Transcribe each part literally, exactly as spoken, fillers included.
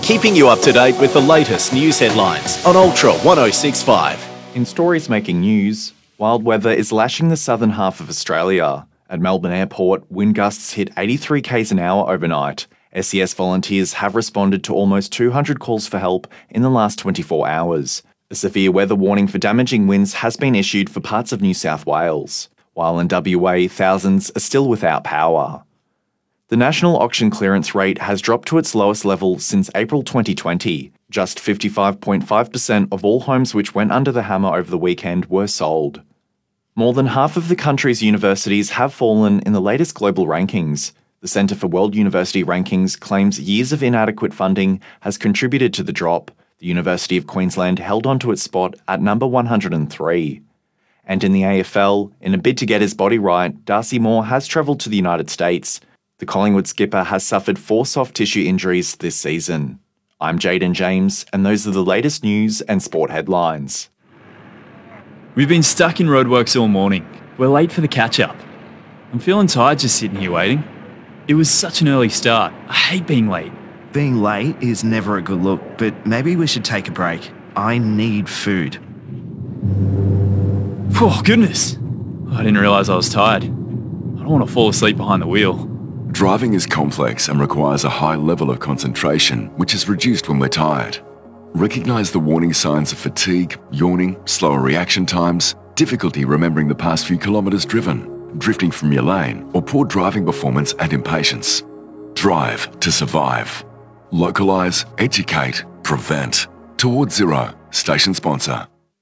keeping you up to date with the latest news headlines on Ultra one oh six point five. In stories making news, wild weather is lashing the southern half of Australia. At Melbourne Airport, wind gusts hit eighty-three k's an hour overnight. S E S volunteers have responded to almost two hundred calls for help in the last twenty-four hours. A severe weather warning for damaging winds has been issued for parts of New South Wales, while in W A, thousands are still without power. The national auction clearance rate has dropped to its lowest level since April twenty twenty. Just fifty-five point five percent of all homes which went under the hammer over the weekend were sold. More than half of the country's universities have fallen in the latest global rankings. The Centre for World University Rankings claims years of inadequate funding has contributed to the drop. The University of Queensland held on to its spot at number one hundred three. And in the A F L, in a bid to get his body right, Darcy Moore has travelled to the United States. The Collingwood skipper has suffered four soft tissue injuries this season. I'm Jaden James, and those are the latest news and sport headlines. We've been stuck in roadworks all morning. We're late for the catch-up. I'm feeling tired just sitting here waiting. It was such an early start. I hate being late. Being late is never a good look, but maybe we should take a break. I need food. Oh, goodness. I didn't realise I was tired. I don't want to fall asleep behind the wheel. Driving is complex and requires a high level of concentration, which is reduced when we're tired. Recognise the warning signs of fatigue, yawning, slower reaction times, difficulty remembering the past few kilometres driven, drifting from your lane, or poor driving performance and impatience. Drive to survive. Localise, educate, prevent. Towards Zero, station sponsor.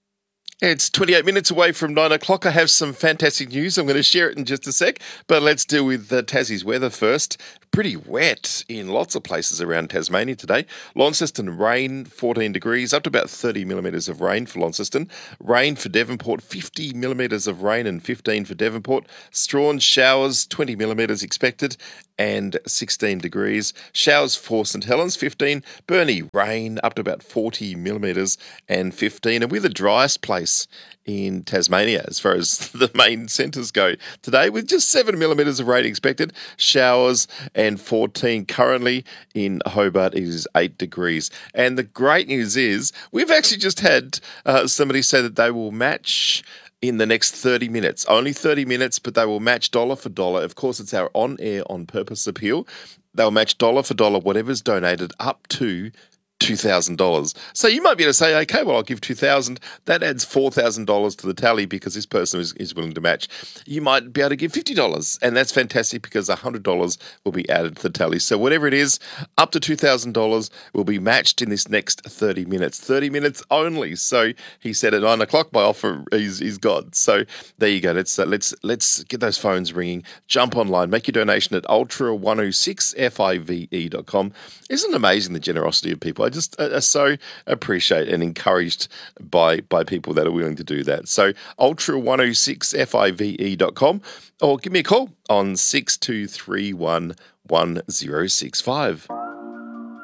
It's twenty-eight minutes away from nine o'clock. I have some fantastic news. I'm going to share it in just a sec, but let's deal with uh, Tassie's weather first. Pretty wet in lots of places around Tasmania today. Launceston, rain, fourteen degrees, up to about thirty millimetres of rain for Launceston. Rain for Devonport, fifty millimetres of rain and fifteen for Devonport. Strahan, showers, twenty millimetres expected and sixteen degrees. Showers for St Helens, fifteen. Burnie, rain, up to about forty millimetres and fifteen. And we're the driest place in Tasmania as far as the main centres go today, with just seven millimetres of rain expected. Showers and fourteen. Currently in Hobart, it is eight degrees. And the great news is we've actually just had uh, somebody say that they will match in the next thirty minutes. Only thirty minutes, but they will match dollar for dollar. Of course, it's our on-air, on-purpose appeal. They'll match dollar for dollar whatever's donated up to two thousand dollars. So you might be able to say, okay, well, I'll give two thousand dollars. That adds four thousand dollars to the tally because this person is, is willing to match. You might be able to give fifty dollars, and that's fantastic because one hundred dollars will be added to the tally. So whatever it is, up to two thousand dollars will be matched in this next thirty minutes. thirty minutes only. So he said at nine o'clock, my offer is, is God. So there you go. Let's, uh, let's, let's get those phones ringing. Jump online. Make your donation at ultra one oh six five dot com. Isn't it amazing the generosity of people? I just uh, so appreciate and encouraged by by people that are willing to do that. So ultra one oh six five dot com, or give me a call on six two three one one zero six five.